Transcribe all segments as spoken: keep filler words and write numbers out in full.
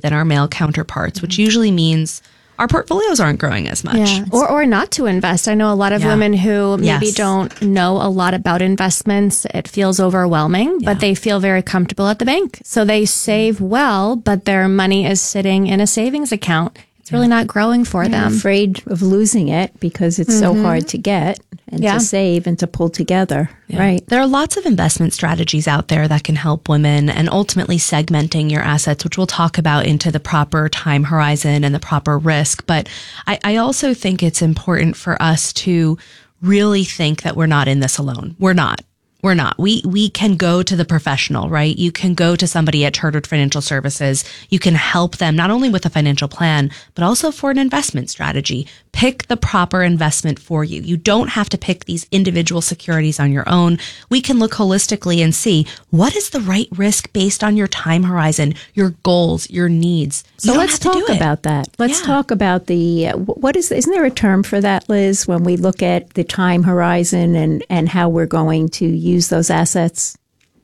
than our male counterparts, which usually means our portfolios aren't growing as much. Yeah. Or, or not to invest. I know a lot of Yeah. women who maybe Yes. don't know a lot about investments. It feels overwhelming, Yeah. but they feel very comfortable at the bank. So they save well, but their money is sitting in a savings account. It's really not growing for I'm them. afraid of losing it because it's so hard to get and Yeah. to save and to pull together. Yeah. Right. There are lots of investment strategies out there that can help women, and ultimately segmenting your assets, which we'll talk about, into the proper time horizon and the proper risk. But I, I also think it's important for us to really think that we're not in this alone. We're not. We're not. We we can go to the professional, right? You can go to somebody at Chartered Financial Services. You can help them not only with a financial plan, but also for an investment strategy. Pick the proper investment for you. You don't have to pick these individual securities on your own. We can look holistically and see what is the right risk based on your time horizon, your goals, your needs. So You don't let's have to talk do it. about that. Let's Yeah. talk about the, uh, what is, isn't there a term for that, Liz, when we look at the time horizon and, and how we're going to use those assets?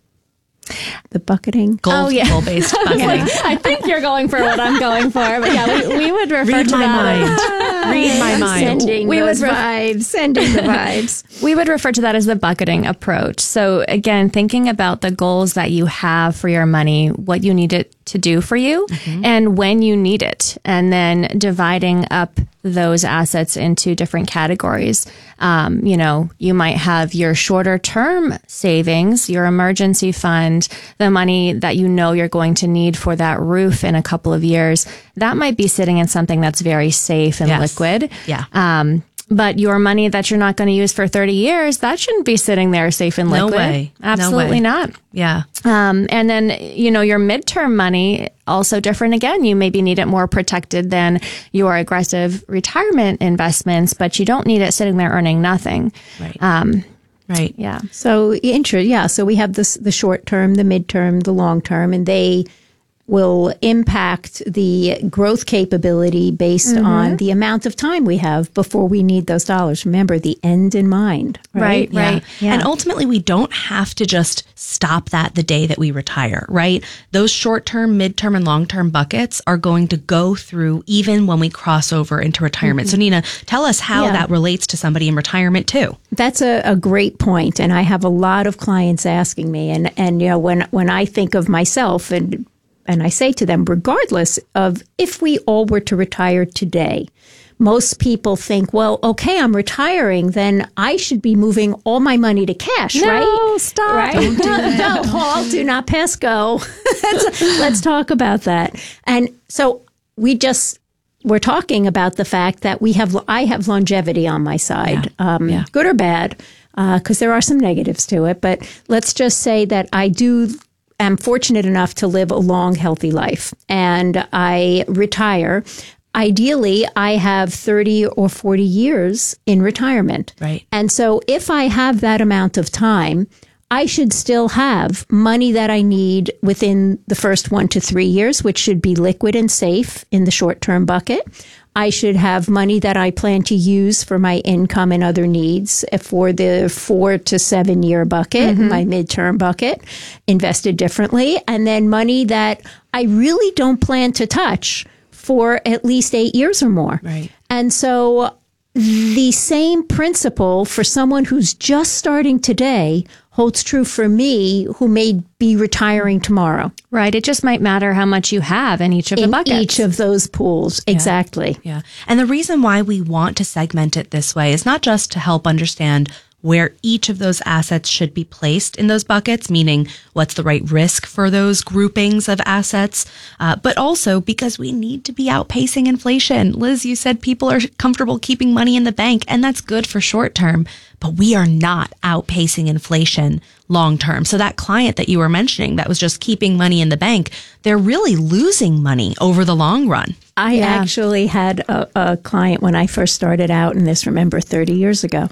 The bucketing? Goal, Oh, yeah. goal-based bucketing. I think you're going for what I'm going for, but yeah, we, we would refer Read to my that. mind. Read my mind. Sending We those would ref- vibes, sending the vibes. We would refer to that as the bucketing approach. So again, thinking about the goals that you have for your money, what you need it to do for you, and when you need it, and then dividing up those assets into different categories. Um, you know, you might have your shorter term savings, your emergency fund, the money that you know you're going to need for that roof in a couple of years. That might be sitting in something that's very safe and Yes. liquid. Yeah. Um, but your money that you're not going to use for thirty years, that shouldn't be sitting there safe and No liquid. way. No Absolutely way. not. Yeah. Um, and then, you know, your midterm money, also different again. You maybe need it more protected than your aggressive retirement investments, but you don't need it sitting there earning nothing. Right. Um, Right. yeah. So, intro, yeah. So we have this, the short term, the midterm, the long term, and they will impact the growth capability based on the amount of time we have before we need those dollars. Remember, the end in mind. Right. Right, right. Yeah. And ultimately, we don't have to just stop that the day that we retire, right? Those short-term, mid-term, and long-term buckets are going to go through even when we cross over into retirement. So Nina, tell us how Yeah. that relates to somebody in retirement too. That's a, a great point, and I have a lot of clients asking me, and and you know when when I think of myself, and and I say to them, regardless of if we all were to retire today, most people think, well, okay, I'm retiring, then I should be moving all my money to cash, No, right? stop. Right? Don't do No, Paul, do not pass go. let's, let's talk about that. And so we just we're talking about the fact that we have I have longevity on my side, Yeah. um, Yeah. good or bad, because there are some negatives to it. But let's just say that I do am fortunate enough to live a long, healthy life, and I retire. Ideally, I have thirty or forty years in retirement. Right. And so if I have that amount of time, I should still have money that I need within the first one to three years, which should be liquid and safe in the short-term bucket. I should have money that I plan to use for my income and other needs for the four to seven year bucket, my midterm bucket, invested differently. And then money that I really don't plan to touch for at least eight years or more. Right. And so the same principle for someone who's just starting today holds true for me who may be retiring tomorrow. Right. It just might matter how much you have in each of the In buckets. each of those pools. Exactly. Yeah. And the reason why we want to segment it this way is not just to help understand where each of those assets should be placed in those buckets, meaning what's the right risk for those groupings of assets, uh, but also because we need to be outpacing inflation. Liz, you said people are comfortable keeping money in the bank, and that's good for short term, but we are not outpacing inflation long term. So that client that you were mentioning that was just keeping money in the bank, they're really losing money over the long run. I Yeah. actually had a, a client when I first started out in this, remember, thirty years ago.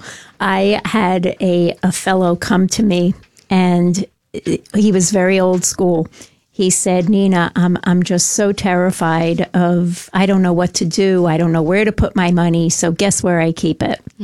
I had a, a fellow come to me, and he was very old school. He said, Nina, I'm, I'm just so terrified of, I don't know what to do. I don't know where to put my money. So guess where I keep it?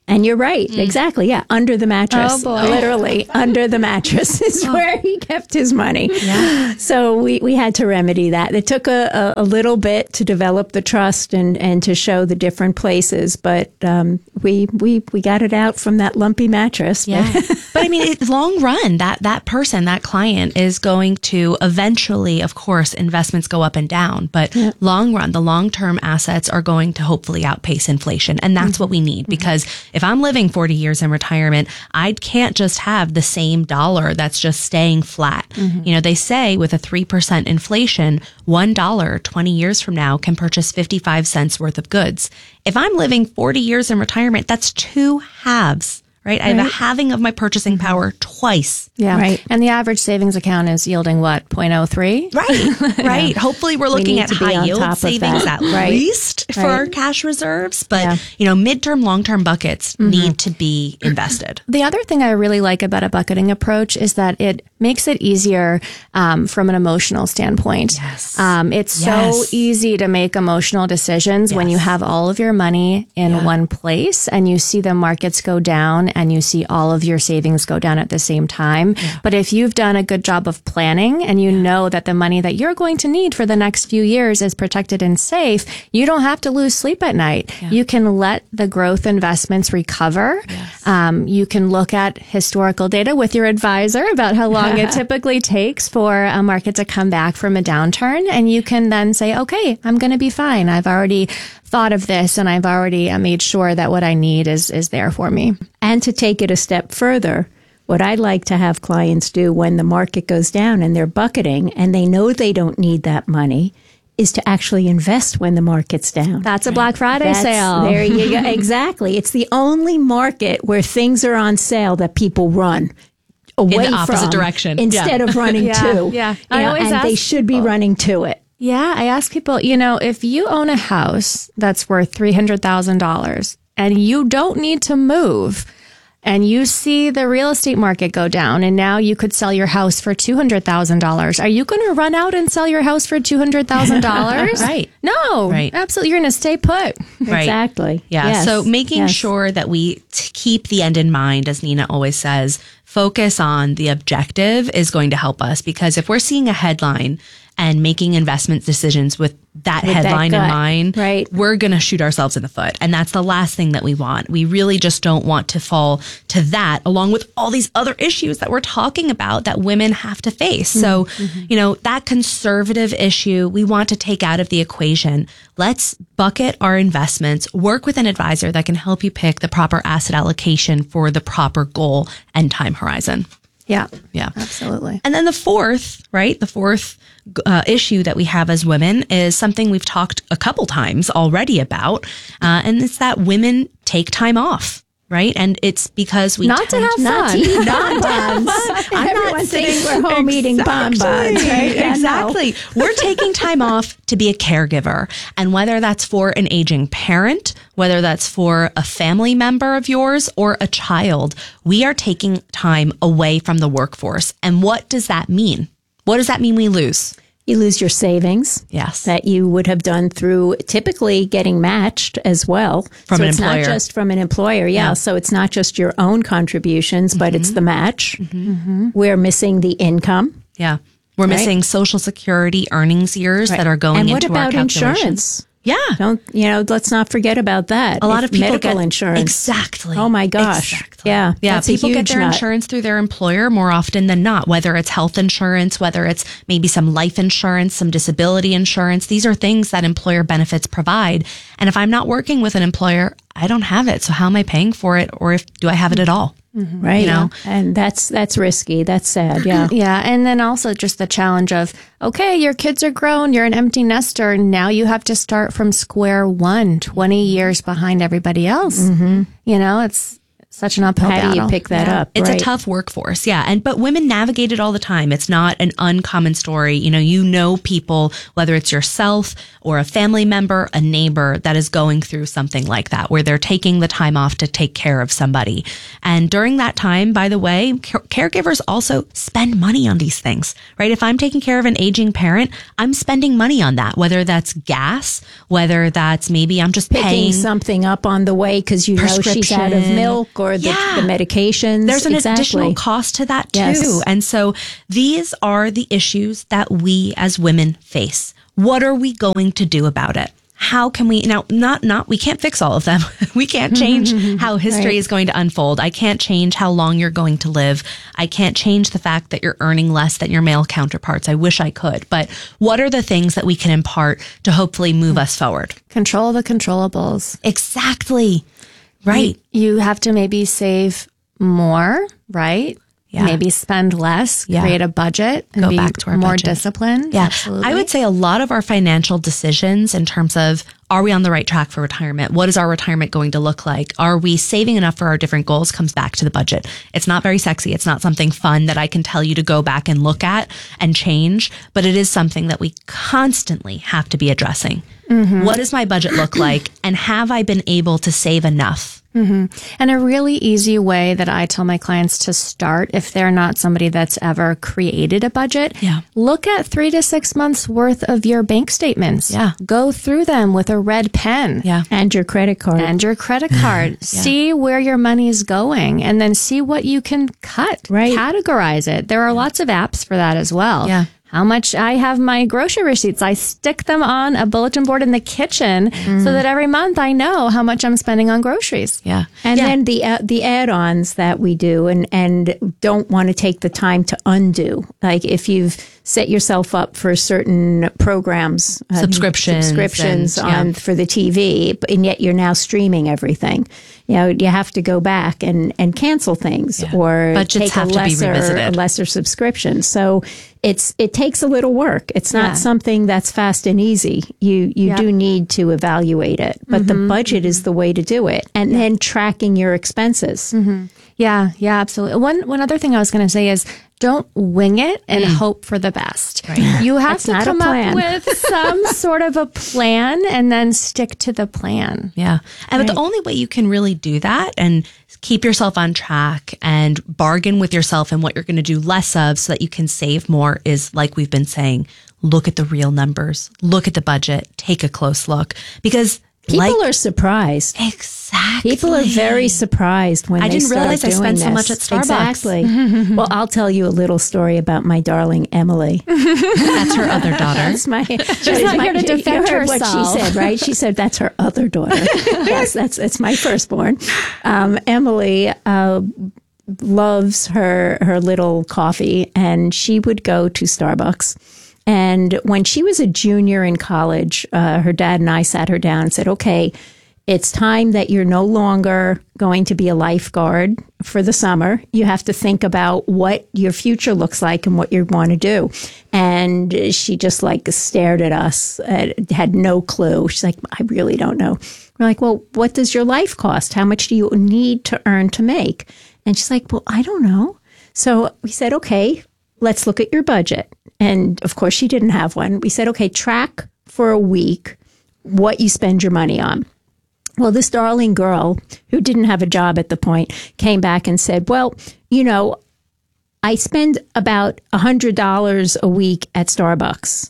And you're right. Mm. Exactly. Yeah. Under the mattress. Oh, boy. Literally under the mattress is oh. where he kept his money. Yeah. So we, we had to remedy that. It took a, a, a little bit to develop the trust and, and to show the different places, but um, we, we, we got it out from that lumpy mattress. Yeah. But I mean, it, long run, that, that person, that client is going to eventually, of course, investments go up and down, but yeah. long run, the long-term assets are going to hopefully outpace inflation. And that's mm-hmm. what we need, because mm-hmm. if I'm living forty years in retirement, I can't just have the same dollar that's just staying flat. Mm-hmm. You know, they say with a three percent inflation, one dollar twenty years from now can purchase fifty-five cents worth of goods. If I'm living forty years in retirement, that's two halves. Right? I have right. a halving of my purchasing power twice. Yeah. Right. And the average savings account is yielding what? zero point zero three? Right. Right. Yeah. Hopefully we're looking we at high yield savings at right. least for right. our cash reserves. But, yeah. you know, midterm, long-term buckets mm-hmm. need to be invested. The other thing I really like about a bucketing approach is that it makes it easier um, from an emotional standpoint. Yes. Um, it's yes. so easy to make emotional decisions yes. when you have all of your money in yeah. one place and you see the markets go down and you see all of your savings go down at the same time. Yeah. But if you've done a good job of planning and you yeah. know that the money that you're going to need for the next few years is protected and safe, you don't have to lose sleep at night. Yeah. You can let the growth investments recover. Yes. Um, you can look at historical data with your advisor about how long it typically takes for a market to come back from a downturn. And you can then say, okay, I'm going to be fine. I've already thought of this and I've already made sure that what I need is, is there for me. And to take it a step further, what I like to have clients do when the market goes down and they're bucketing and they know they don't need that money is to actually invest when the market's down. That's a Black Friday That's, sale. There you go. Exactly. It's the only market where things are on sale that people run away in the opposite from direction instead yeah. of running yeah, to. Yeah. I know, always and ask they should people. be running to it. Yeah, I ask people, you know, if you own a house that's worth three hundred thousand dollars and you don't need to move and you see the real estate market go down and now you could sell your house for two hundred thousand dollars, are you going to run out and sell your house for two hundred thousand dollars? Right. No, right. Absolutely. You're going to stay put. Right. Exactly. Yeah. Yes. So making yes. sure that we t- keep the end in mind, as Nina always says, focus on the objective is going to help us, because if we're seeing a headline and making investment decisions with that with headline that in mind, right. we're going to shoot ourselves in the foot. And that's the last thing that we want. We really just don't want to fall to that, along with all these other issues that we're talking about that women have to face. Mm-hmm. So, mm-hmm. you know, that conservative issue we want to take out of the equation. Let's bucket our investments, work with an advisor that can help you pick the proper asset allocation for the proper goal and time horizon. Yeah. Yeah. Absolutely. And then the fourth, right? The fourth uh, issue that we have as women is something we've talked a couple times already about. Uh, and it's that women take time off. Right. And it's because we not to have not fun. To eat bonbons. I'm Everyone's not sitting saying we're home exactly. eating bonbons. Right? Yeah, exactly. No. We're taking time off to be a caregiver. And whether that's for an aging parent, whether that's for a family member of yours or a child, we are taking time away from the workforce. And what does that mean? What does that mean we lose? You lose your savings. Yes. That you would have done through typically getting matched as well. From so an it's employer. not just from an employer. Yeah. yeah. So it's not just your own contributions, but mm-hmm. it's the match. Mm-hmm. Mm-hmm. We're missing the income. Yeah. We're right? missing Social Security earnings years right. that are going and into our calculations. And what about insurance? Yeah. Don't, you know, let's not forget about that. A lot if of people medical get insurance. Exactly. Oh my gosh. Exactly. Yeah. Yeah. That's People a huge get their nut. insurance through their employer more often than not, whether it's health insurance, whether it's maybe some life insurance, some disability insurance. These are things that employer benefits provide. And if I'm not working with an employer, I don't have it. So how am I paying for it? Or if do I have it at all? Mm-hmm. Right. You know? And that's that's risky. That's sad. Yeah. Yeah. And then also just the challenge of, okay, your kids are grown, you're an empty nester. Now you have to start from square one, twenty years behind everybody else. Mm-hmm. You know, it's Such an uphill How do battle. you pick that Yeah. up? It's right. a tough workforce. Yeah. And, but women navigate it all the time. It's not an uncommon story. You know, you know people, whether it's yourself or a family member, a neighbor that is going through something like that, where they're taking the time off to take care of somebody. And during that time, by the way, care- caregivers also spend money on these things, right? If I'm taking care of an aging parent, I'm spending money on that, whether that's gas, whether that's maybe I'm just Picking paying something up on the way because you know she's out of Prescription. milk or the, Yeah. the medications. There's an exactly. additional cost to that too. Yes. And so these are the issues that we as women face. What are we going to do about it? How can we now not not we can't fix all of them. We can't change how history Right. is going to unfold. I can't change how long you're going to live. I can't change the fact that you're earning less than your male counterparts. I wish I could. But what are the things that we can impart to hopefully move us forward? Control the controllables. Exactly. Right. You, you have to maybe save more, right? Yeah. Maybe spend less, Yeah. create a budget, and Go be back to our more budget. disciplined. Yeah. Absolutely. I would say a lot of our financial decisions in terms of, are we on the right track for retirement? What is our retirement going to look like? Are we saving enough for our different goals? Comes back to the budget. It's not very sexy. It's not something fun that I can tell you to go back and look at and change, but it is something that we constantly have to be addressing. Mm-hmm. What does my budget look like? And have I been able to save enough? Mm-hmm. And a really easy way that I tell my clients to start, if they're not somebody that's ever created a budget, Yeah. look at three to six months worth of your bank statements. Yeah. Go through them with a red pen. Yeah. And your credit card. And your credit card. See where your money's going and then see what you can cut. Right. Categorize it. There are lots of apps for that as well. Yeah. How much I have my grocery receipts. I stick them on a bulletin board in the kitchen so that every month I know how much I'm spending on groceries. Yeah. And Yeah. then the uh, the add-ons that we do and and don't want to take the time to undo. Like if you've set yourself up for certain programs, uh, Subscriptions subscriptions and- yeah. on for the T V, and yet you're now streaming everything. You know, you have to go back and and cancel things or Budgets take have a to be lesser revisited. a lesser subscription. So it's it takes a little work. It's not Yeah. something that's fast and easy. You you Yeah. do need to evaluate it, but the budget is the way to do it, and then tracking your expenses. Yeah, yeah, absolutely. One one other thing I was going to say is don't wing it and hope for the best. You have That's to not a come up plan. with some sort of a plan and then stick to the plan. Yeah. And but the only way you can really do that and keep yourself on track and bargain with yourself and what you're going to do less of so that you can save more is, like we've been saying, look at the real numbers, look at the budget, take a close look, because People like, are surprised. exactly. People are very surprised when I they didn't start realize I doing spent so this. much at Starbucks. Exactly. Well, I'll tell you a little story about my darling Emily. That's her other daughter. That's my. She's not here to defend you heard herself. What she said, right? She said that's her other daughter. Yes, that's that's my firstborn. Um, Emily uh, loves her her little coffee, and she would go to Starbucks. And when she was a junior in college, uh, her dad and I sat her down and said, "Okay, it's time that you're no longer going to be a lifeguard for the summer. You have to think about what your future looks like and what you want to do." And she just like stared at us, uh, had no clue. She's like, "I really don't know." We're like, "Well, what does your life cost? How much do you need to earn to make?" And she's like, "Well, I don't know." So we said, "Okay, let's look at your budget." And of course, she didn't have one. We said, "Okay, track for a week what you spend your money on." Well, this darling girl who didn't have a job at the point came back and said, "Well, you know, I spend about one hundred dollars a week at Starbucks."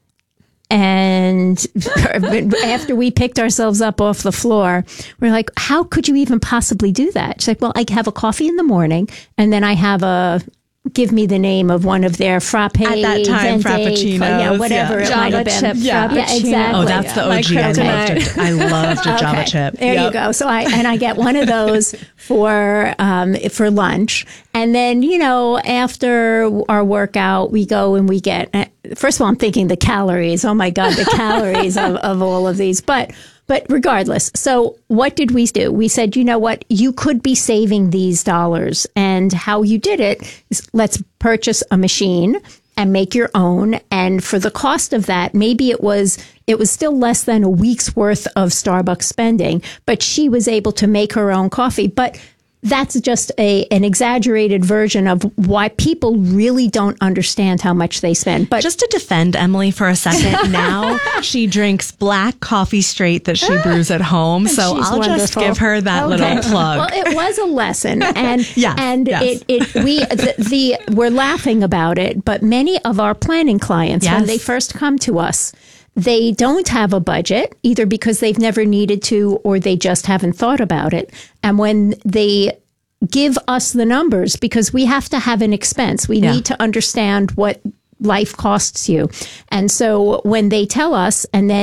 And after we picked ourselves up off the floor, we're like, "How could you even possibly do that?" She's like, "Well, I have a coffee in the morning, and then I have a..." Give me the name of one of their frappe. At that time, venti, Frappuccinos, yeah, whatever yeah. it might Java have been. chip Yeah. frappuccino. Yeah, exactly. Oh, that's the My O G. I loved kryptonite. it. I loved a Java Okay, chip. There Yep. you go. So I and I get one of those for um, for lunch, and then you know after our workout we go and we get. First of all, I'm thinking the calories. Oh my God, the calories of, of all of these, but. But regardless, so what did we do? We said, you know what? You could be saving these dollars. And how you did it is let's purchase a machine and make your own. And for the cost of that, maybe it was it was still less than a week's worth of Starbucks spending, but she was able to make her own coffee. But that's just a an exaggerated version of why people really don't understand how much they spend. But just to defend Emily for a second, now she drinks black coffee straight that she brews at home. So She's I'll wonderful. just give her that Okay. little plug. Well, it was a lesson, and Yes, and yes. it it we the, the we're laughing about it, but many of our planning clients, when Yes. they first come to us, they don't have a budget, either because they've never needed to or they just haven't thought about it. And when they give us the numbers, because we have to have an expense, we Yeah. need to understand what life costs you. And so when they tell us, and then